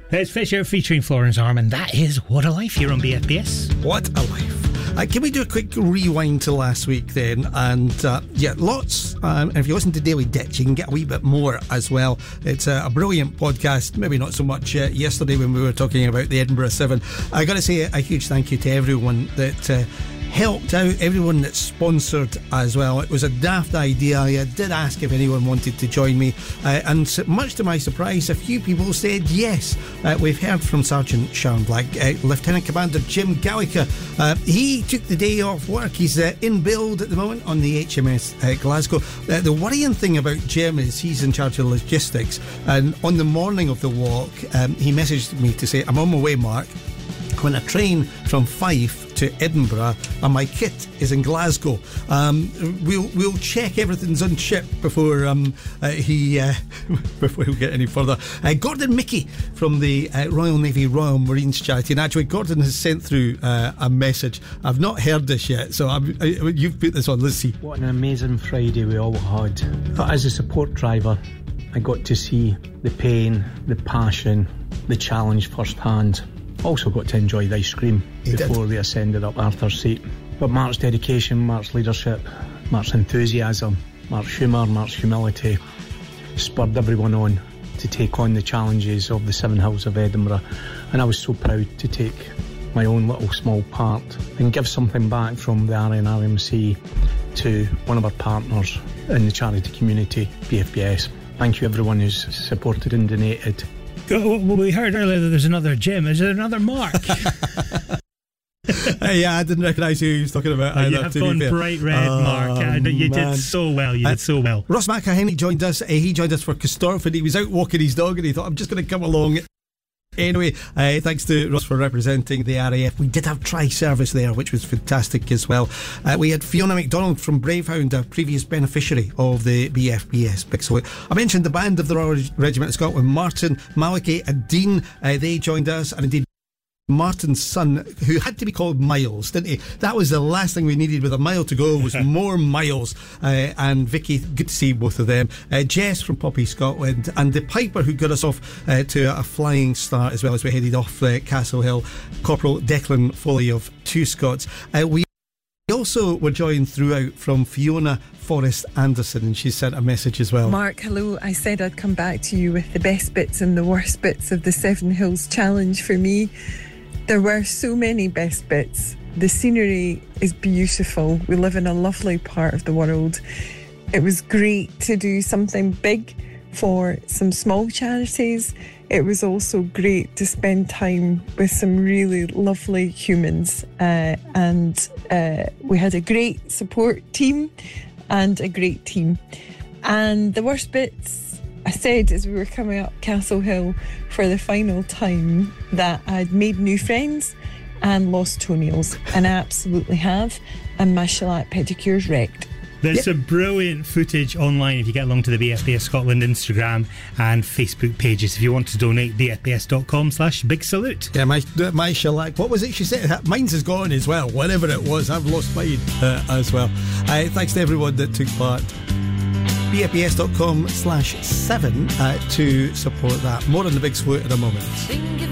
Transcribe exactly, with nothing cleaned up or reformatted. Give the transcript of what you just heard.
It's Fisher featuring Florence Armand. That is What a Life here on B F B S. What a life. Uh, can we do a quick rewind to last week then? And uh, yeah, lots. Um, and if you listen to Daily Ditch, you can get a wee bit more as well. It's a, a brilliant podcast. Maybe not so much uh, yesterday when we were talking about the Edinburgh Seven. I got to say a huge thank you to everyone that uh, helped out, everyone that sponsored as well. It was a daft idea. I did ask if anyone wanted to join me, uh, and much to my surprise, a few people said yes. Uh, we've heard from Sergeant Sharon Black, uh, Lieutenant Commander Jim Gallica. Uh, he took the day off work. He's uh, in build at the moment on the H M S uh, Glasgow. Uh, the worrying thing about Jim is he's in charge of logistics, and on the morning of the walk, um, he messaged me to say, I'm on my way, Mark. When I train from Fife to Edinburgh and my kit is in Glasgow, um, we'll we'll check everything's on ship before um, uh, he uh, before we get any further. Uh, Gordon Mickey from the uh, Royal Navy Royal Marines charity, and actually Gordon has sent through uh, a message. I've not heard this yet, so I'm, I, you've put this on. Let's see. What an amazing Friday we all had. But as a support driver, I got to see the pain, the passion, the challenge firsthand. Also got to enjoy the ice cream he before did. we ascended up Arthur's Seat. But Mark's dedication, Mark's leadership, Mark's enthusiasm, Mark's humour, Mark's humility spurred everyone on to take on the challenges of the Seven Hills of Edinburgh. And I was so proud to take my own little small part and give something back from the R N R M C to one of our partners in the charity community, B F B S. Thank you everyone who's supported and donated. Well, we heard earlier that there's another Jim. Is there another Mark? uh, yeah, I didn't recognise who he was talking about. Oh, either, you have gone bright red, oh, Mark. Uh, you man. did so well. You uh, did so well. Ross McElhenney joined us. Uh, he joined us for Castorford. He was out walking his dog and he thought, I'm just going to come along. Anyway, uh, thanks to Ross for representing the R A F. We did have tri-service there, which was fantastic as well. Uh, we had Fiona MacDonald from Bravehound, a previous beneficiary of the B F B S Big Salute. I mentioned the band of the Royal Regiment of Scotland, Martin, Malachy and Dean. Uh, they joined us, and indeed Martin's son, who had to be called Miles, didn't he? That was the last thing we needed. With a mile to go was more Miles. Uh, and Vicky, good to see both of them. Uh, Jess from Poppy Scotland, and the Piper who got us off uh, to a flying start as well as we headed off uh, Castle Hill, Corporal Declan Foley of Two Scots. Uh, we also were joined throughout from Fiona Forrest Anderson, and she sent a message as well. Mark, hello. I said I'd come back to you with the best bits and the worst bits of the Seven Hills Challenge for me. There were so many best bits. The scenery is beautiful. We live in a lovely part of the world. It was great to do something big for some small charities. It was also great to spend time with some really lovely humans. Uh, and uh, we had a great support team and a great team. And the worst bits, I said as we were coming up Castle Hill for the final time that I'd made new friends and lost toenails, and I absolutely have, and my shellac pedicure's wrecked. There's Yep. some brilliant footage online if you get along to the B F B S Scotland Instagram and Facebook pages if you want to donate. b f b s dot com slash big salute. Yeah, my my shellac. What was it she said? Mine's is gone as well. Whatever it was, I've lost mine uh, as well. Uh, thanks to everyone that took part. b f b s dot com slash seven uh, to support that. More on the Big Salute in a moment.